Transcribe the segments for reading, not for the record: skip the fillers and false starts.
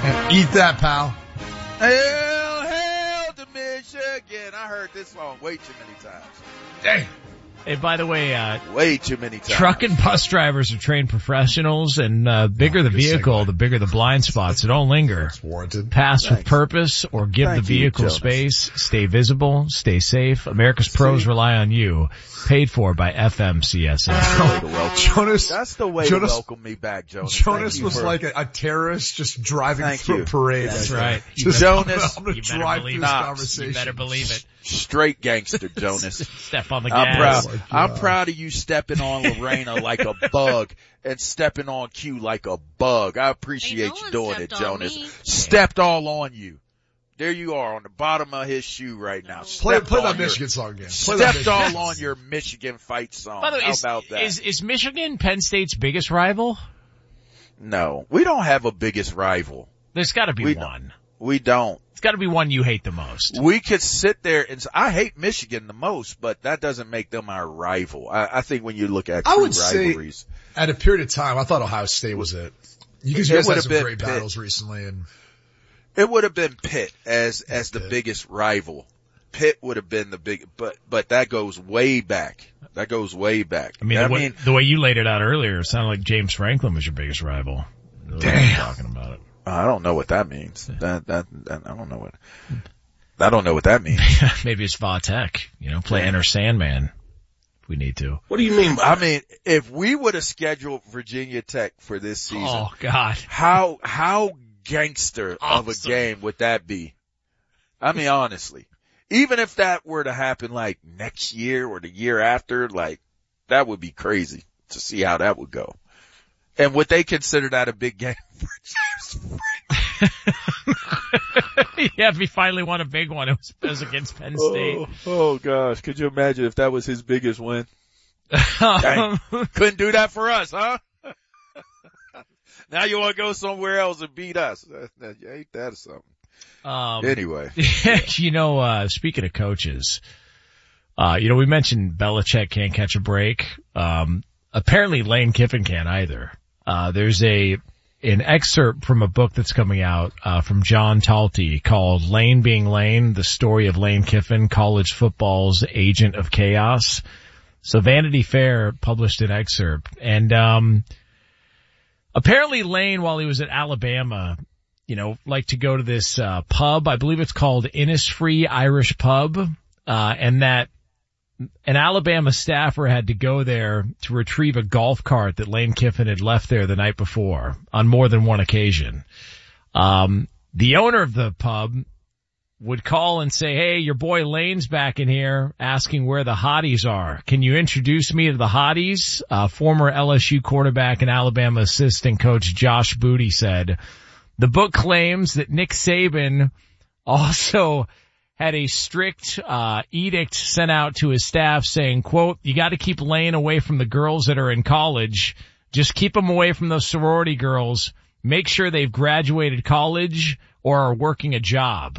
Eat that, pal. Hail to Michigan. I heard this song way too many times. Dang. Hey, by the way, way too many times. Truck and bus drivers are trained professionals, and bigger the vehicle, the bigger the blind spots. So don't linger. It's warranted. Pass with purpose or give the vehicle space. Stay visible. Stay safe. America's pros rely on you. Paid for by FMCSA. Jonas, that's the way to welcome me back, Jonas. Jonas was like a terrorist just driving through a parade. That's right. Jonas, I'm going to drive through this conversation. You better believe it. Straight gangster, Jonas. Step on the gas. I'm proud of you stepping on Lorena like a bug and stepping on Q like a bug. I appreciate you doing it, Jonas. Stepped all on you. There you are on the bottom of his shoe right now. Play that Michigan song again. Stepped all on your Michigan fight song. By the way, how about that? Is Michigan Penn State's biggest rival? No, we don't have a biggest rival. There's got to be one. We don't. It's got to be one you hate the most. We could sit there and I hate Michigan the most, but that doesn't make them our rival. I think when you look at true rivalries. Say, at a period of time, I thought Ohio State was it. Because you guys had some great battles recently, and it would have been Pitt as the biggest rival. Pitt would have been the big, but that goes way back. That goes way back. I mean, the way you laid it out earlier, it sounded like James Franklin was your biggest rival. Damn. Talking about it. I don't know what that means. I don't know what that means. Maybe it's Vatek, play Enter Sandman if we need to. What do you mean? I mean, if we would have scheduled Virginia Tech for this season. Oh God. How gangster of a game would that be? I mean, honestly, even if that were to happen like next year or the year after, like that would be crazy to see how that would go. And would they consider that a big game for James Franklin? Yeah, if he finally won a big one, it was against Penn State. Oh gosh, could you imagine if that was his biggest win? Dang, couldn't do that for us, huh? Now you want to go somewhere else and beat us. Ain't that something? Anyway. Speaking of coaches, we mentioned Belichick can't catch a break. Apparently Lane Kiffin can't either. There's an excerpt from a book that's coming out, from John Talty called Lane Being Lane, the story of Lane Kiffin, college football's agent of chaos. So Vanity Fair published an excerpt, and, apparently Lane, while he was at Alabama, liked to go to this, pub. I believe it's called Innisfree Irish Pub, and that an Alabama staffer had to go there to retrieve a golf cart that Lane Kiffin had left there the night before on more than one occasion. The owner of the pub would call and say, "Hey, your boy Lane's back in here asking where the hotties are. Can you introduce me to the hotties?" Former LSU quarterback and Alabama assistant coach Josh Booty said. The book claims that Nick Saban also had a strict edict sent out to his staff saying, quote, "You got to keep Lane away from the girls that are in college. Just keep them away from those sorority girls. Make sure they've graduated college or are working a job."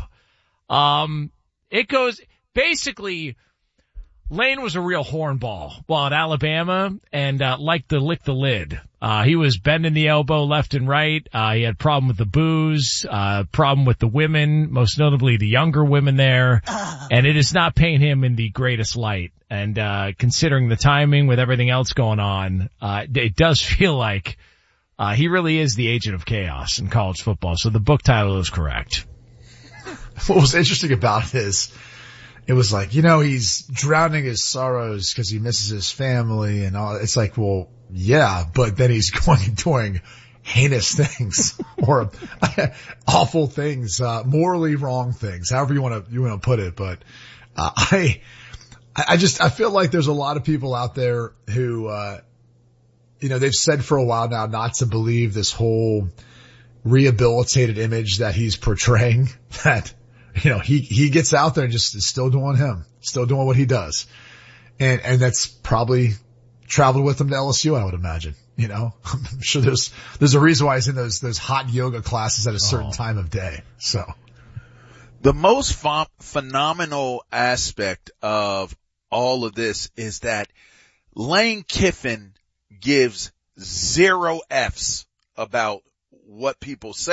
It goes, basically, Lane was a real hornball while at Alabama and liked to lick the lid. He was bending the elbow left and right. He had problem with the booze, problem with the women, most notably the younger women there. And it is not painting him in the greatest light. And considering the timing with everything else going on, it does feel like he really is the agent of chaos in college football. So the book title is correct. What was interesting about it is, it was like, he's drowning his sorrows because he misses his family and all. It's like, well, yeah, but then he's going and doing heinous things or awful things, morally wrong things, however you want to put it. But, I feel like there's a lot of people out there who, they've said for a while now not to believe this whole rehabilitated image that he's portraying, that, he gets out there and just is still doing him, still doing what he does. And that's probably traveled with him to LSU, I would imagine. I'm sure there's a reason why he's in those hot yoga classes at a certain time of day. So the most phenomenal aspect of all of this is that Lane Kiffin gives 0 F's about what people say.